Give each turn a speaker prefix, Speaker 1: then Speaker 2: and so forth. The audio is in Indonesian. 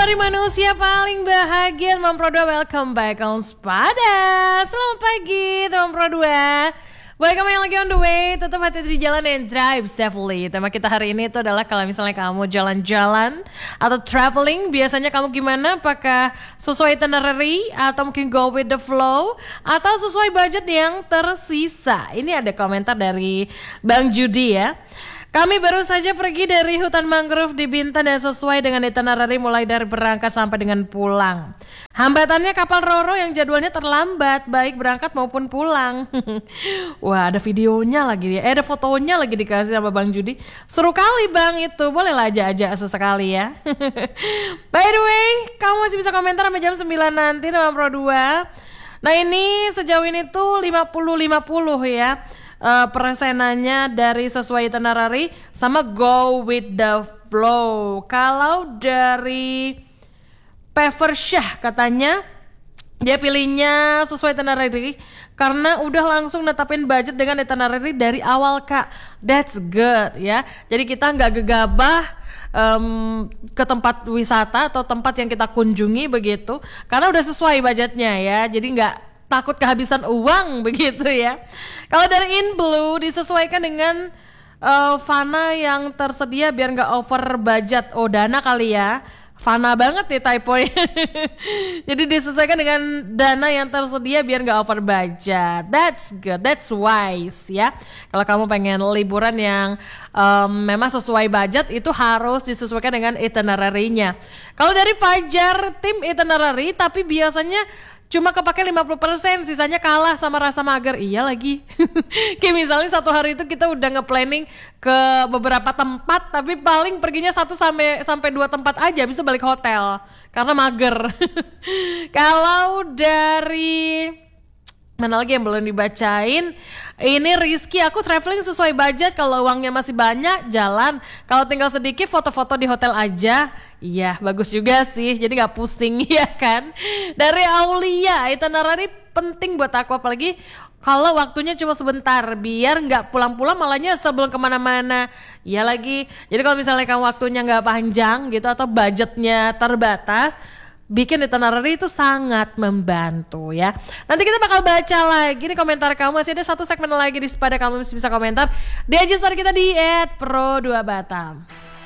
Speaker 1: dari manusia paling bahagia Teman Pro 2, welcome back on Spada. Selamat pagi teman Pro 2. Buat kamu yang lagi on the way, tetap hati-hati di jalan and drive safely. Tema kita hari ini itu adalah kalau misalnya kamu jalan-jalan atau traveling, biasanya kamu gimana? Apakah sesuai itinerary atau mungkin go with the flow atau sesuai budget yang tersisa? Ini ada komentar dari Bang Judi ya. Kami baru saja pergi dari hutan mangrove di Bintan dan sesuai dengan itinerary mulai dari berangkat sampai dengan pulang. Hambatannya kapal Roro yang jadwalnya terlambat, baik berangkat maupun pulang. Wah, ada videonya lagi ya, ada fotonya lagi dikasih sama Bang Judi. Seru kali Bang itu, bolehlah aja sesekali ya. By the way, kamu masih bisa komentar sampai jam 9 nanti sama Pro 2. Nah ini sejauh ini tuh 50-50 ya. Persenannya dari sesuai itinerary sama go with the flow. Kalau dari Peversyah katanya dia pilihnya sesuai itinerary karena udah langsung netapin budget dengan itinerary dari awal Kak. That's good ya. Jadi kita nggak gegabah ke tempat wisata atau tempat yang kita kunjungi begitu karena udah sesuai budgetnya ya. Jadi nggak takut kehabisan uang begitu ya. Kalau dari In Blue disesuaikan dengan Fana yang tersedia biar nggak over budget. Oh dana kali ya. Fana banget nih typo. Jadi disesuaikan dengan dana yang tersedia biar nggak over budget. That's good, that's wise ya. Kalau kamu pengen liburan yang memang sesuai budget itu harus disesuaikan dengan itinerary-nya. Kalau dari Fajar tim itinerary tapi biasanya cuma kepake 50%, sisanya kalah sama rasa mager. Iya lagi. Kayak misalnya satu hari itu kita udah nge-planning ke beberapa tempat, tapi paling perginya 1 sampai 2 tempat aja, bisa balik hotel karena mager. Kalau dari mana lagi yang belum dibacain? Ini Rizky, aku traveling sesuai budget. Kalau uangnya masih banyak, jalan. Kalau tinggal sedikit, foto-foto di hotel aja. Iya, bagus juga sih. Jadi gak pusing, ya kan? Dari Aulia, itinerary penting buat aku. Apalagi kalau waktunya cuma sebentar. Biar gak pulang-pulang malahnya sebelum kemana-mana. Iya lagi. Jadi kalau misalnya kamu waktunya gak panjang gitu atau budgetnya terbatas, bikin itinerary itu sangat membantu ya. Nanti kita bakal baca lagi nih komentar kamu. Masih ada 1 segmen lagi di Spada, kamu masih bisa komentar di IG story kita di @pro2batam.